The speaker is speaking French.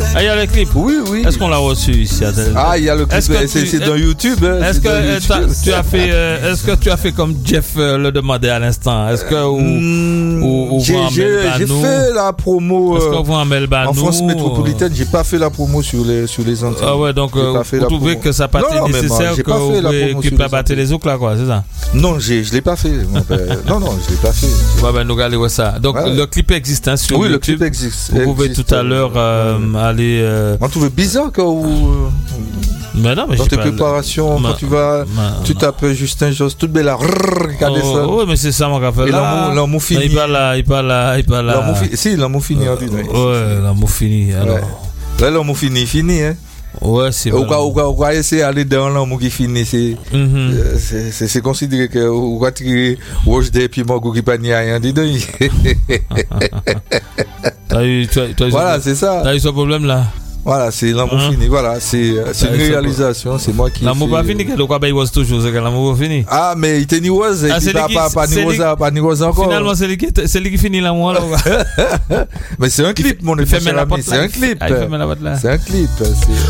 Ah, il y a le clip. Oui, oui. Est-ce qu'on l'a reçu ici à Télévision? Ah, il y a le clip. C'est dans YouTube. Est-ce que tu as fait comme Jeff le demandait à l'instant? Est-ce que j'ai fait la promo est-ce qu'on voit en Melbanou, en France métropolitaine? J'ai pas fait la promo sur les antennes. Ah ouais, donc vous trouvez que ça n'a pas été nécessaire que vous occupiez battre les autres là, quoi, c'est ça? Non, je l'ai pas fait. Non, je l'ai pas fait. Ouais, ben nous regardons ça. Donc le clip existe hein, sur YouTube. Oui, le clip existe. Vous pouvez tout à l'heure aller. On trouve bizarre quand mais non, mais dans tes préparations, quand tu vas, tu tapes Justin Josse, toute belle regardez ça. Oui, mais c'est ça mon café. Et l'amour fini. Il parle là. Si, l'amour fini. Ouais, l'amour fini. Alors. Là, l'amour fini, hein. Ouais, c'est vrai. Ou quoi essayer d'aller dans l'amour qui finit, c'est considéré que ou quoi tirer roche des puis moi qui pas ni rien dedans. Voilà, c'est ça. T'as eu ce problème là? Voilà, c'est l'amour fini. Voilà, c'est une réalisation. C'est moi qui. L'amour pas fini, qu'elle quoi was toujours, c'est que l'amour fini. Ah, mais il était ni rose, pas ni rose encore. Finalement, c'est lui qui finit l'amour là. Mais c'est un clip, mon effet. C'est un clip. C'est un clip.